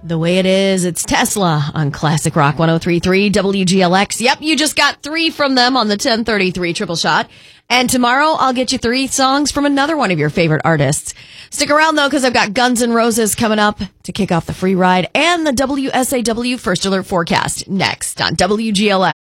The way it is, it's Tesla on Classic Rock 103.3 WGLX. Yep, you just got 3 from them on the 1033 Triple Shot. And tomorrow, I'll get you 3 songs from another one of your favorite artists. Stick around, though, because I've got Guns N' Roses coming up to kick off the free ride and the WSAW First Alert Forecast next on WGLX.